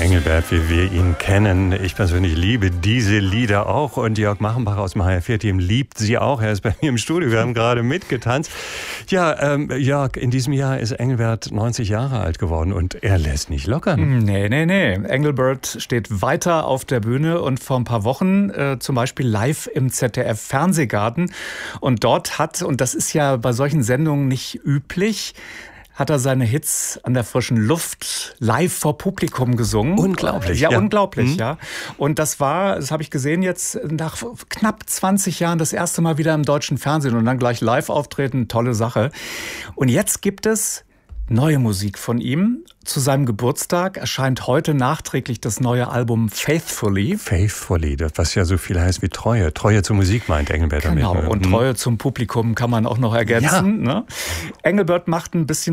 Engelbert, wie wir ihn kennen. Ich persönlich liebe diese Lieder auch und Jörg Machenbach aus dem HR4-Team liebt sie auch. Er ist bei mir im Studio, wir haben gerade mitgetanzt. Ja, Jörg, in diesem Jahr ist Engelbert 90 Jahre alt geworden und er lässt nicht lockern. Nee. Engelbert steht weiter auf der Bühne und vor ein paar Wochen zum Beispiel live im ZDF-Fernsehgarten. Und dort und das ist ja bei solchen Sendungen nicht üblich, hat er seine Hits an der frischen Luft live vor Publikum gesungen. Unglaublich. Ja, unglaublich, ja. Und das habe ich gesehen jetzt nach knapp 20 Jahren das erste Mal wieder im deutschen Fernsehen und dann gleich live auftreten, tolle Sache. Und jetzt gibt es neue Musik von ihm. Zu seinem Geburtstag erscheint heute nachträglich das neue Album Faithfully. Faithfully, was ja so viel heißt wie Treue. Treue zur Musik meint Engelbert damit. Genau, und Treue zum Publikum kann man auch noch ergänzen. Ja. Ne? Engelbert macht ein bisschen